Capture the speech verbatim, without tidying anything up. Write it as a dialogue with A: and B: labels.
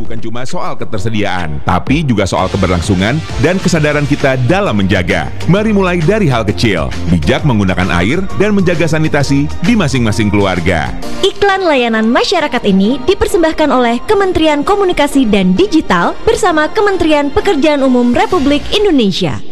A: bukan cuma soal ketersediaan, tapi juga soal keberlangsungan dan kesadaran kita dalam menjaga. Mari mulai dari hal kecil, bijak menggunakan air dan menjaga sanitasi di masing-masing keluarga.
B: Iklan layanan masyarakat ini dipersembahkan oleh Kementerian Komunikasi dan Digital bersama Kementerian Pekerjaan Umum Republik Indonesia.